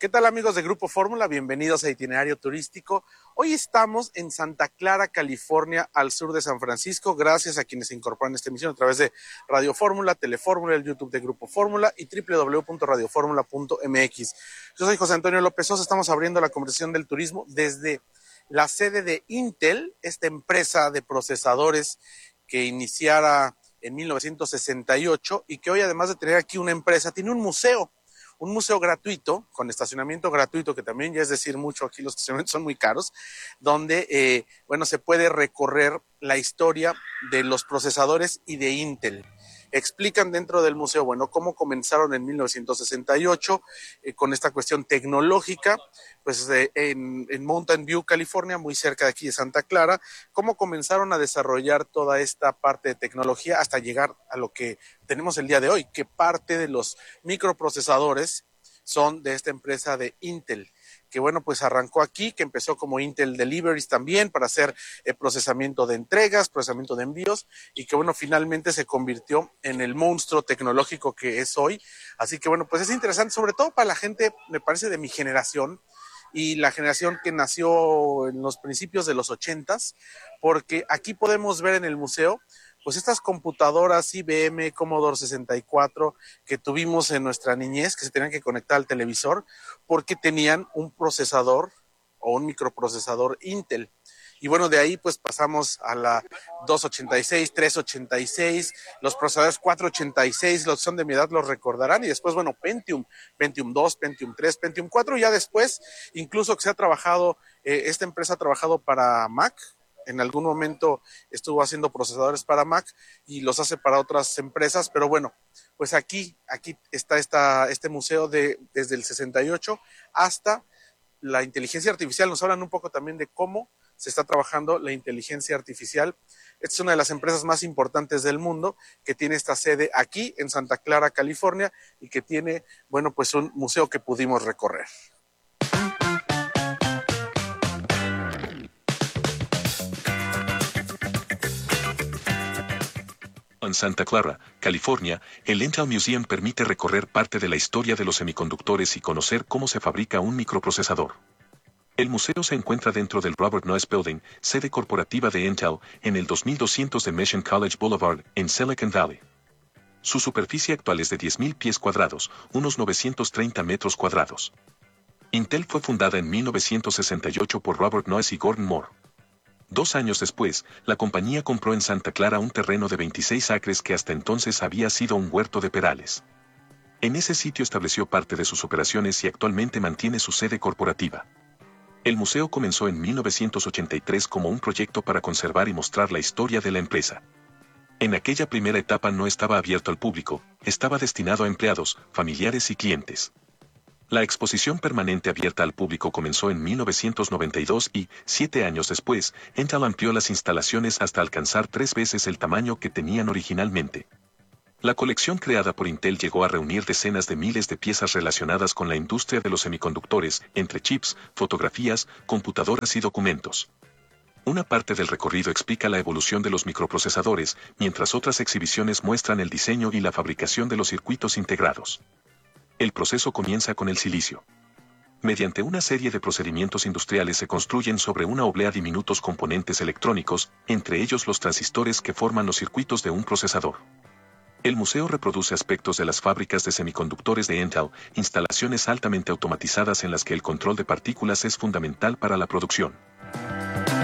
¿Qué tal amigos de Grupo Fórmula? Bienvenidos a Itinerario Turístico. Hoy estamos en Santa Clara, California, al sur de San Francisco, gracias a quienes se incorporan a esta emisión a través de Radio Fórmula, Telefórmula, el YouTube de Grupo Fórmula y www.radioformula.mx. Yo soy José Antonio López Sosa, estamos abriendo la conversación del turismo desde la sede de Intel, esta empresa de procesadores que iniciara en 1968 y que hoy, además de tener aquí una empresa, tiene un museo gratuito, con estacionamiento gratuito, que también ya es decir mucho, aquí los estacionamientos son muy caros, donde, se puede recorrer la historia de los procesadores y de Intel. Explican dentro del museo, cómo comenzaron en 1968 con esta cuestión tecnológica, pues en Mountain View, California, muy cerca de aquí de Santa Clara, cómo comenzaron a desarrollar toda esta parte de tecnología hasta llegar a lo que tenemos el día de hoy, que parte de los microprocesadores son de esta empresa de Intel, que pues arrancó aquí, que empezó como Intel Deliveries también para hacer procesamiento de entregas, procesamiento de envíos, y que finalmente se convirtió en el monstruo tecnológico que es hoy. Así que pues es interesante, sobre todo para la gente, me parece, de mi generación, y la generación que nació en los principios de los 80s, porque aquí podemos ver en el museo pues estas computadoras IBM Commodore 64 que tuvimos en nuestra niñez, que se tenían que conectar al televisor porque tenían un procesador o un microprocesador Intel. Y de ahí pues pasamos a la 286, 386, los procesadores 486, los que son de mi edad los recordarán, y después, Pentium 2, Pentium 3, Pentium 4, y ya después, incluso que se ha trabajado, esta empresa ha trabajado para Mac. En algún momento estuvo haciendo procesadores para Mac y los hace para otras empresas, pero pues aquí está este museo desde el 68 hasta la inteligencia artificial. Nos hablan un poco también de cómo se está trabajando la inteligencia artificial. Esta es una de las empresas más importantes del mundo que tiene esta sede aquí en Santa Clara, California, y que tiene, pues un museo que pudimos recorrer. En Santa Clara, California, el Intel Museum permite recorrer parte de la historia de los semiconductores y conocer cómo se fabrica un microprocesador. El museo se encuentra dentro del Robert Noyce Building, sede corporativa de Intel, en el 2200 de Mission College Boulevard, en Silicon Valley. Su superficie actual es de 10.000 pies cuadrados, unos 930 metros cuadrados. Intel fue fundada en 1968 por Robert Noyce y Gordon Moore. 2 años después, la compañía compró en Santa Clara un terreno de 26 acres que hasta entonces había sido un huerto de perales. En ese sitio estableció parte de sus operaciones y actualmente mantiene su sede corporativa. El museo comenzó en 1983 como un proyecto para conservar y mostrar la historia de la empresa. En aquella primera etapa no estaba abierto al público, estaba destinado a empleados, familiares y clientes. La exposición permanente abierta al público comenzó en 1992 y, 7 años después, Intel amplió las instalaciones hasta alcanzar 3 veces el tamaño que tenían originalmente. La colección creada por Intel llegó a reunir decenas de miles de piezas relacionadas con la industria de los semiconductores, entre chips, fotografías, computadoras y documentos. Una parte del recorrido explica la evolución de los microprocesadores, mientras otras exhibiciones muestran el diseño y la fabricación de los circuitos integrados. El proceso comienza con el silicio. Mediante una serie de procedimientos industriales se construyen sobre una oblea diminutos componentes electrónicos, entre ellos los transistores que forman los circuitos de un procesador. El museo reproduce aspectos de las fábricas de semiconductores de Intel, instalaciones altamente automatizadas en las que el control de partículas es fundamental para la producción.